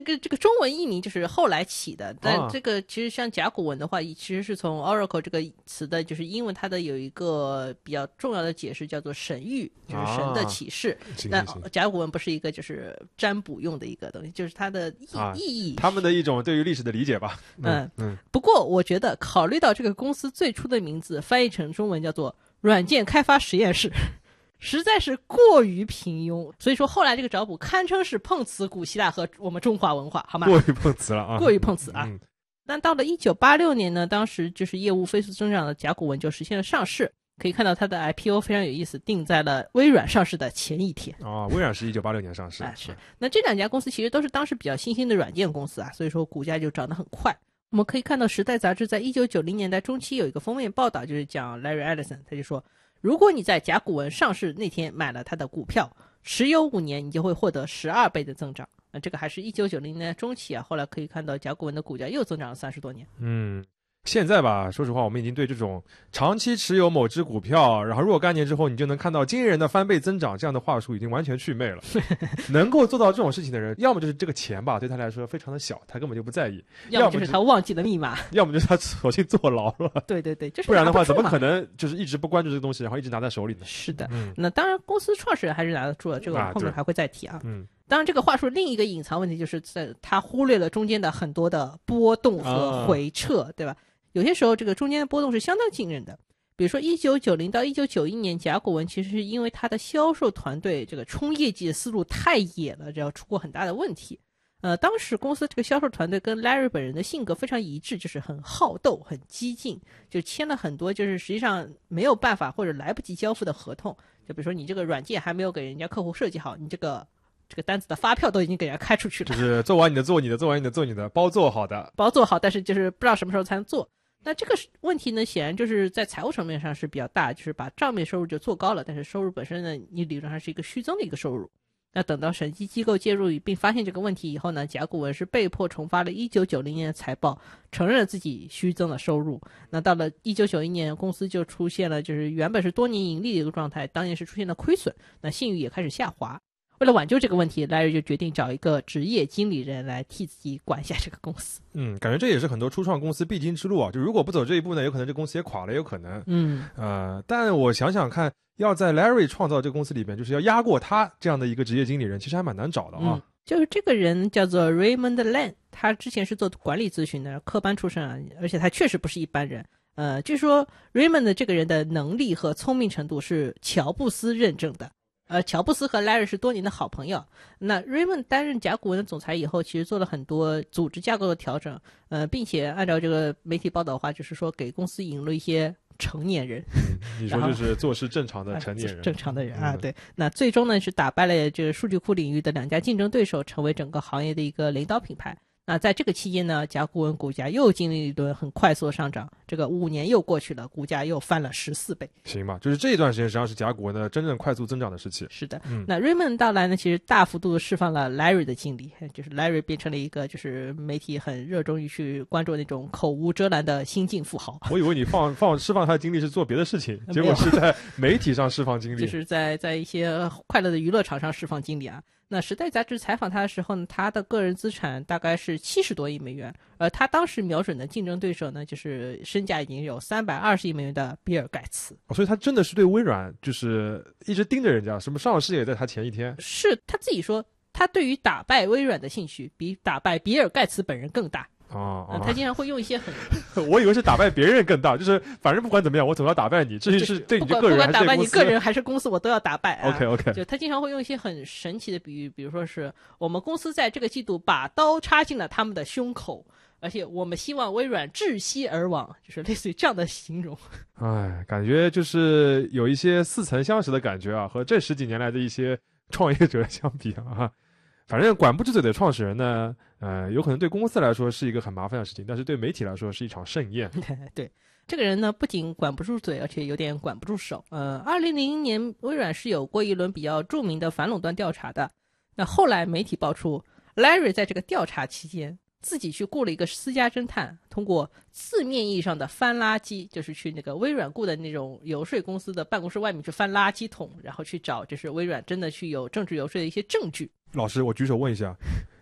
这个中文译名就是后来起的，但这个其实像甲骨文的话，其实是从 Oracle 这个词的，就是英文它的有一个比较重要的解释叫做神谕，就是神的启示。那甲骨文不是一个就是占卜用的一个东西，就是它的意义， 他们的一种对于历史的理解吧。 不过我觉得考虑到这个公司最初的名字翻译成中文叫做软件开发实验室，实在是过于平庸，所以说后来这个找补堪称是碰瓷古希腊和我们中华文化，好吗？ 过于碰瓷了啊！ 过于碰瓷啊！但到了1986年呢，当时就是业务飞速增长的甲骨文就实现了上市，可以看到它的 IPO 非常有意思，定在了微软上市的前一天。 微软是1986年上市。 是。那这两家公司其实都是当时比较新兴的软件公司啊，所以说股价就涨得很快。我们可以看到《时代》杂志在1990年代中期有一个封面报道，就是讲 Larry Ellison， 他就说，如果你在甲骨文上市那天买了他的股票，持有5年，你就会获得12倍的增长。那这个还是1990年代中期啊，后来可以看到甲骨文的股价又增长了30多年。 现在吧，说实话，我们已经对这种长期持有某只股票，然后若干年之后你就能看到惊人的翻倍增长这样的话术已经完全祛魅了。能够做到这种事情的人，要么就是这个钱吧对他来说非常的小，他根本就不在意； 要么就是他忘记了密码； 要么就是他索性坐牢了。 对，就是不然的话怎么可能就是一直不关注这个东西，然后一直拿在手里呢？ 是的，那当然公司创始人还是拿得住了，这个后面还会再提啊。当然这个话术另一个隐藏问题就是在他忽略了中间的很多的波动和回撤，对吧？有些时候这个中间的波动是相当惊人的，比如说1990到1991年，甲骨文其实是因为它的销售团队这个冲业绩的思路太野了，这要出过很大的问题。当时公司这个销售团队跟 Larry 本人的性格非常一致，就是很好斗、很激进，就签了很多就是实际上没有办法或者来不及交付的合同。就比如说你这个软件还没有给人家客户设计好，你这个单子的发票都已经给人家开出去了， 就是做完你的做你的，做完你的做你的，包做好， 但是就是不知道什么时候才能做。那这个问题呢，显然就是在财务层面上是比较大，就是把账面收入就做高了，但是收入本身呢，你理论上是一个虚增的一个收入。那等到审计机构介入并发现这个问题以后呢，甲骨文是被迫重发了1990年的财报，承认了自己虚增的收入。那到了1991年，公司就出现了就是原本是多年盈利的一个状态，当年是出现了亏损，那信誉也开始下滑。为了挽救这个问题，Larry 就决定找一个职业经理人来替自己管一下这个公司。 感觉这也是很多初创公司必经之路啊。就如果不走这一步呢，有可能这公司也垮了，有可能。但我想想看，要在 Larry 创造这个公司里边，就是要压过他这样的一个职业经理人，其实还蛮难找的啊。 就是这个人叫做 Raymond Lan， 他之前是做管理咨询的，科班出身啊，而且他确实不是一般人。据说 Raymond 这个人的能力和聪明程度是乔布斯认证的。乔布斯和 Larry 是多年的好朋友。那 Raymond 担任甲骨文的总裁以后，其实做了很多组织架构的调整，并且按照这个媒体报道的话，就是说给公司引入了一些成年人。 你说就是做事正常的成年人， 正常的人啊，对。那最终呢是打败了这个数据库领域的2家竞争对手，成为整个行业的一个领导品牌。那在这个期间呢，甲骨文股价又经历一轮很快速的上涨，这个5年又过去了，股价又翻了14倍。 行吧，就是这一段时间实际上是甲骨文的真正快速增长的时期。 是的，那 Raymond 到来呢，其实大幅度释放了 Larry 的精力，就是 Larry 变成了一个就是媒体很热衷于去关注那种口无遮拦的新晋富豪。 我以为你释放他的精力是做别的事情，结果是在媒体上释放精力， 就是在一些快乐的娱乐场上释放精力啊。那时代杂志采访他的时候呢，他的个人资产大概是70多亿美元，而他当时瞄准的竞争对手呢，就是身价已经有320亿美元的比尔盖茨。 所以他真的是对微软就是一直盯着人家，什么上市也在他前一天。 是他自己说，他对于打败微软的兴趣比打败比尔盖茨本人更大。他经常会用一些很我以为是打败别人更大，就是反正不管怎么样我总要打败你，至于是对你个人还是对公司，不管打败你个人还是公司我都要打败。 OK 就他经常会用一些很神奇的比喻，比如说是我们公司在这个季度把刀插进了他们的胸口，而且我们希望微软窒息而亡，就是类似于这样的形容。 感觉就是有一些似曾相识的感觉啊，和这10几年来的一些创业者相比啊。反正管不住嘴的创始人呢，有可能对公司来说是一个很麻烦的事情，但是对媒体来说是一场盛宴。 对，这个人呢不仅管不住嘴，而且有点管不住手。2000年微软是有过一轮比较著名的反垄断调查的。那后来媒体爆出 Larry 在这个调查期间自己去雇了一个私家侦探，通过字面意义上的翻垃圾，就是去那个微软雇的那种游说公司的办公室外面去翻垃圾桶，然后去找就是微软真的去有政治游说的一些证据。 老师，我举手问一下，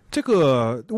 这个